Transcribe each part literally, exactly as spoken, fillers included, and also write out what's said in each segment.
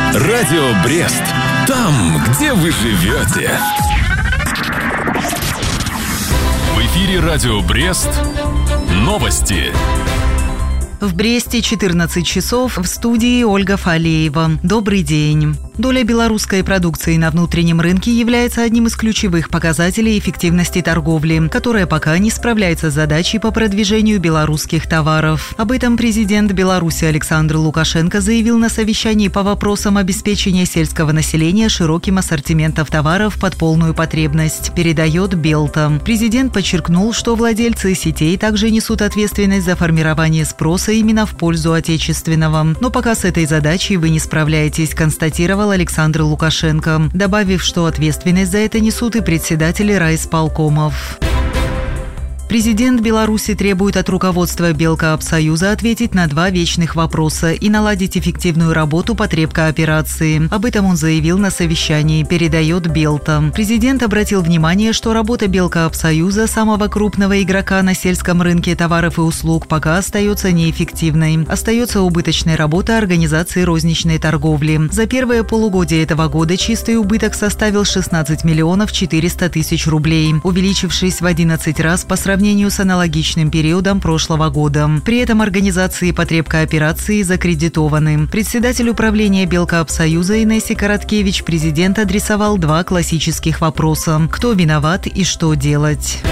Радио Брест. Там, где вы живете. В эфире Радио Брест. Новости. В Бресте четырнадцать часов, в студии Ольга Фалеева. Добрый день. Доля белорусской продукции на внутреннем рынке является одним из ключевых показателей эффективности торговли, которая пока не справляется с задачей по продвижению белорусских товаров. Об этом президент Беларуси Александр Лукашенко заявил на совещании по вопросам обеспечения сельского населения широким ассортиментом товаров под полную потребность, передает Белта. Президент подчеркнул, что владельцы сетей также несут ответственность за формирование спроса именно в пользу отечественного. Но пока с этой задачей вы не справляетесь, констатировал Александр Лукашенко, добавив, что ответственность за это несут и председатели райисполкомов. Президент Беларуси требует от руководства Белкоопсоюза ответить на два вечных вопроса и наладить эффективную работу потребкооперации. Об этом он заявил на совещании, передает Белта. Президент обратил внимание, что работа Белкоопсоюза, самого крупного игрока на сельском рынке товаров и услуг, пока остается неэффективной. Остается убыточная работа организации розничной торговли. За первое полугодие этого года чистый убыток составил шестнадцать миллионов четыреста тысяч рублей, увеличившись в одиннадцать раз по сравнению с аналогичным периодом прошлого года. При этом организации потребкооперации закредитованы. Председатель управления Белкоопсоюза Инессе Короткевич президент адресовал два классических вопроса: кто виноват и что делать.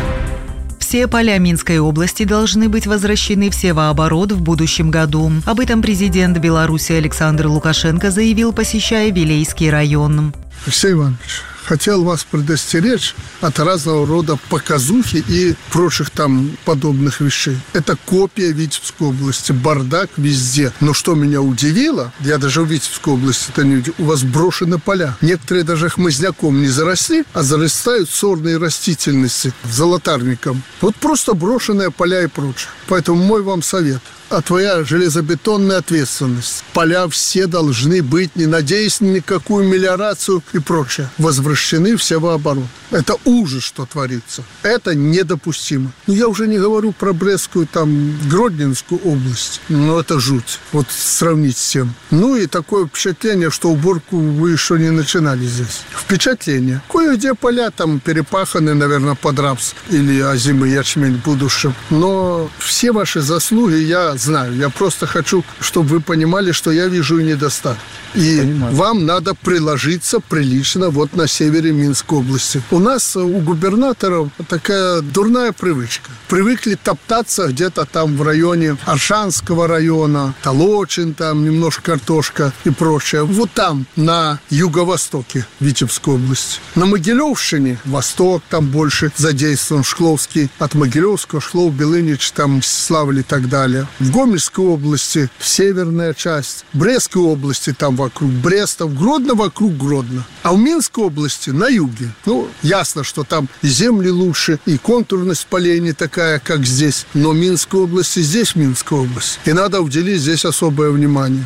Все поля Минской области должны быть возвращены в севооборот в будущем году. Об этом президент Беларуси Александр Лукашенко заявил, посещая Вилейский район. Алексей Иванович, хотел вас предостеречь от разного рода показухи и прочих там подобных вещей. Это копия Витебской области, бардак везде. Но что меня удивило, я даже в Витебской области-то не видел, у вас брошены поля. Некоторые даже хмызняком не заросли, а зарастают сорной растительности, золотарником. Вот просто брошенные поля и прочее. Поэтому мой вам совет. А твоя железобетонная ответственность. Поля все должны быть, не надеясь ни на какую мелиорацию и прочее, возвращены в севооборот. Это ужас, что творится. Это недопустимо. Ну, я уже не говорю про Брестскую, там, Гродненскую область. Но это жуть. Вот сравнить с тем. Ну, и такое впечатление, что уборку вы еще не начинали здесь. Впечатление. Кое-где поля там перепаханы, наверное, под рапс или озимый ячмень в будущем. Но все ваши заслуги я знаю. Я просто хочу, чтобы вы понимали, что я вижу и недостаток. И Понимаю. Вам надо приложиться прилично вот на севере Минской области. У нас у губернаторов такая дурная привычка. Привыкли топтаться где-то там в районе Аршанского района, Толочин, там немножко картошка и прочее. Вот там, на юго-востоке Витебской области. На Могилевщине, восток там больше задействован, Шкловский, от Могилевского, Шклов, Белынич, там Мстиславль и так далее. В Гомельской области северная часть, в Брестской области там вокруг Бреста, в Гродно вокруг Гродно. А в Минской области на юге. Ну, ясно, что там и земли лучше, и контурность полей не такая, как здесь. Но Минская область и здесь Минская область. И надо уделить здесь особое внимание.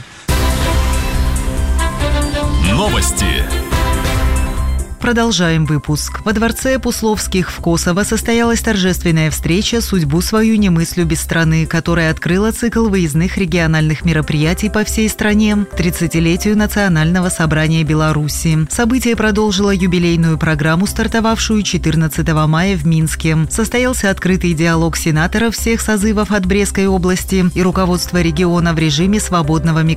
Новости. Продолжаем выпуск. Во дворце Пусловских в Косово состоялась торжественная встреча «Судьбу свою не мыслю без страны», которая открыла цикл выездных региональных мероприятий по всей стране к тридцатилетию Национального собрания Беларуси. Событие продолжило юбилейную программу, стартовавшую четырнадцатого мая в Минске. Состоялся открытый диалог сенаторов всех созывов от Брестской области и руководства региона в режиме свободного микрофона.